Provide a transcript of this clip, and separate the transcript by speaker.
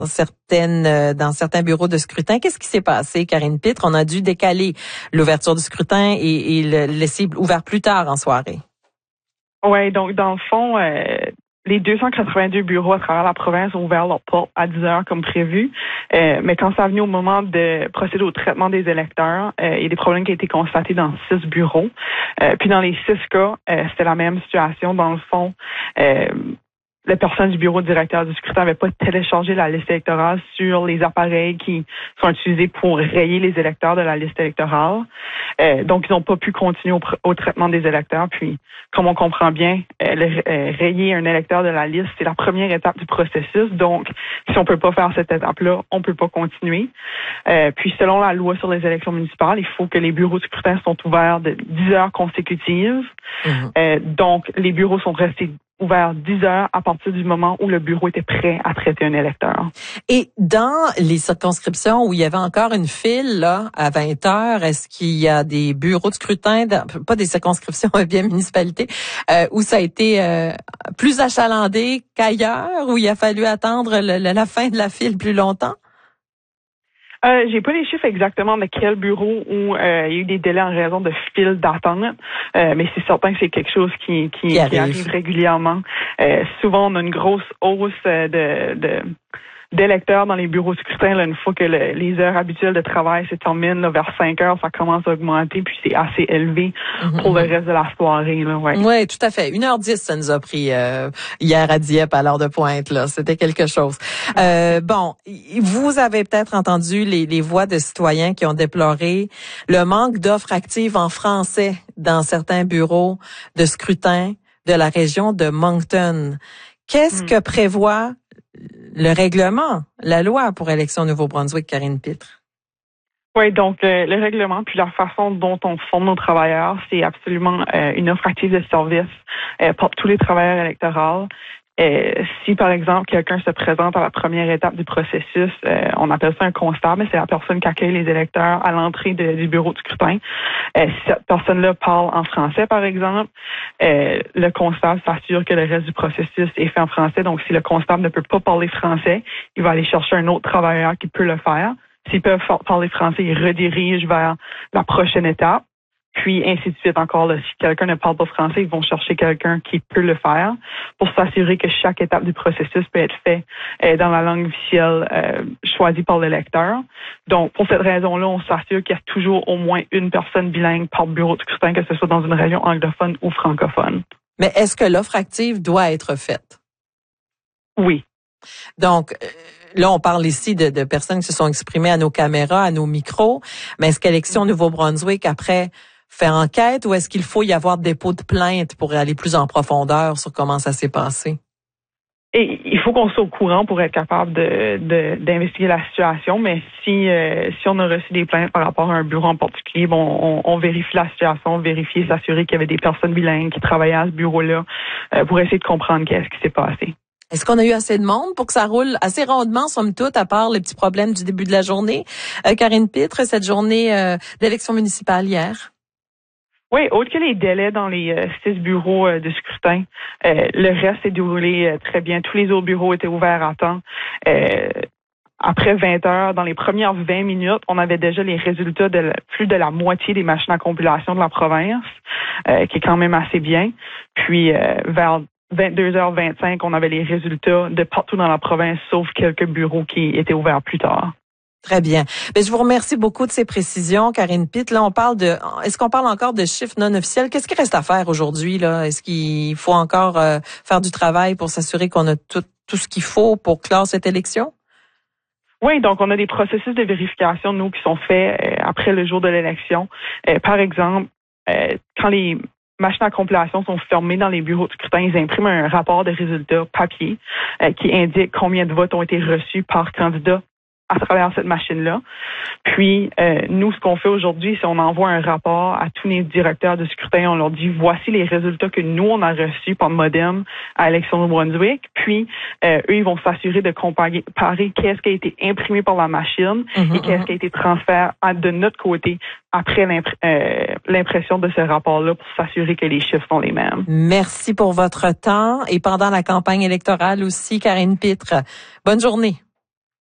Speaker 1: dans certains bureaux de scrutin. Qu'est-ce qui s'est passé, Karine Pitre? On a dû décaler l'ouverture du scrutin et le laisser ouvert plus tard en soirée.
Speaker 2: Oui, donc dans le fond, les 282 bureaux à travers la province ont ouvert leurs portes à 10 heures comme prévu. Mais quand ça a venu au moment de procéder au traitement des électeurs, il y a des problèmes qui ont été constatés dans 6 bureaux. Puis dans les 6 cas, c'était la même situation. Dans le fond, la personne du bureau directeur du scrutin n'avait pas téléchargé la liste électorale sur les appareils qui sont utilisés pour rayer les électeurs de la liste électorale. Donc, ils n'ont pas pu continuer au traitement des électeurs. Puis, comme on comprend bien, rayer un électeur de la liste, c'est la première étape du processus. Donc, si on peut pas faire cette étape-là, on peut pas continuer. Puis, selon la loi sur les élections municipales, il faut que les bureaux de scrutin sont ouverts de 10 heures consécutives. Donc, les bureaux sont restés ouvert 10 heures à partir du moment où le bureau était prêt à traiter un électeur.
Speaker 1: Et dans les circonscriptions où il y avait encore une file là à 20 heures, est-ce qu'il y a des bureaux de scrutin, pas des circonscriptions, bien municipalités, où ça a été plus achalandé qu'ailleurs, où il a fallu attendre la fin de la file plus longtemps?
Speaker 2: J'ai pas les chiffres exactement de quel bureau où il y a eu des délais en raison de files d'attente, mais c'est certain que c'est quelque chose qui arrive régulièrement. Souvent, on a une grosse hausse d'électeurs dans les bureaux de scrutin. Là, une fois que les heures habituelles de travail se terminent là, vers 5 heures, ça commence à augmenter, puis c'est assez élevé pour le reste de la soirée.
Speaker 1: Oui, tout à fait. 1h10, ça nous a pris hier à Dieppe à l'heure de pointe. Là, c'était quelque chose. Bon, vous avez peut-être entendu les voix de citoyens qui ont déploré le manque d'offres actives en français dans certains bureaux de scrutin de la région de Moncton. Qu'est-ce que prévoit le règlement, la loi pour élection Nouveau-Brunswick, Karine Pitre?
Speaker 2: Oui, donc le règlement puis la façon dont on forme nos travailleurs, c'est absolument une offre active de service pour tous les travailleurs électoraux. Si, par exemple, quelqu'un se présente à la première étape du processus, on appelle ça un constable, c'est la personne qui accueille les électeurs à l'entrée du bureau de scrutin. Si cette personne-là parle en français, par exemple, le constable s'assure que le reste du processus est fait en français. Donc, si le constable ne peut pas parler français, il va aller chercher un autre travailleur qui peut le faire. S'ils peuvent parler français, ils redirigent vers la prochaine étape. Puis, ainsi de suite encore. Là, si quelqu'un ne parle pas français, ils vont chercher quelqu'un qui peut le faire pour s'assurer que chaque étape du processus peut être fait dans la langue officielle choisie par l'électeur. Donc, pour cette raison-là, on s'assure qu'il y a toujours au moins une personne bilingue par bureau de scrutin, que ce soit dans une région anglophone ou francophone.
Speaker 1: Mais est-ce que l'offre active doit être faite?
Speaker 2: Oui.
Speaker 1: Donc, là, on parle ici de personnes qui se sont exprimées à nos caméras, à nos micros. Mais est-ce qu'Élection Nouveau-Brunswick, après, fait enquête ou est-ce qu'il faut y avoir dépôt de plainte pour aller plus en profondeur sur comment ça s'est passé?
Speaker 2: Et il faut qu'on soit au courant pour être capable d'investiguer la situation, mais si on a reçu des plaintes par rapport à un bureau en particulier, bon, on vérifie la situation, vérifier, s'assurer qu'il y avait des personnes bilingues qui travaillaient à ce bureau-là pour essayer de comprendre qu'est-ce qui s'est passé.
Speaker 1: Est-ce qu'on a eu assez de monde pour que ça roule assez rondement, somme toute, à part les petits problèmes du début de la journée? Karine Pitre, cette journée d'élection municipale hier?
Speaker 2: Oui, autre que les délais dans les 6 bureaux de scrutin, le reste s'est déroulé très bien. Tous les autres bureaux étaient ouverts à temps. Après 20 heures, dans les premières 20 minutes, on avait déjà les résultats de plus de la moitié des machines à compilation de la province, qui est quand même assez bien. Puis, vers 22h25, on avait les résultats de partout dans la province, sauf quelques bureaux qui étaient ouverts plus tard.
Speaker 1: Très bien. Ben, je vous remercie beaucoup de ces précisions, Karine Pitre. Là, est-ce qu'on parle encore de chiffres non officiels? Qu'est-ce qui reste à faire aujourd'hui, là? Est-ce qu'il faut encore faire du travail pour s'assurer qu'on a tout ce qu'il faut pour clore cette élection?
Speaker 2: Oui, donc on a des processus de vérification, nous, qui sont faits après le jour de l'élection. Par exemple, quand les machines à compilation sont fermées dans les bureaux de scrutin, ils impriment un rapport de résultats papier qui indique combien de votes ont été reçus par candidat à travers cette machine-là. Puis, nous, ce qu'on fait aujourd'hui, c'est on envoie un rapport à tous les directeurs de scrutin. On leur dit, voici les résultats que nous, on a reçus par modem à l'élection Nouveau-Brunswick. Puis, eux, ils vont s'assurer de comparer qu'est-ce qui a été imprimé par la machine et qu'est-ce qui a été transféré de notre côté après l'impression de ce rapport-là pour s'assurer que les chiffres sont les mêmes.
Speaker 1: Merci pour votre temps et pendant la campagne électorale aussi, Karine Pitre. Bonne journée.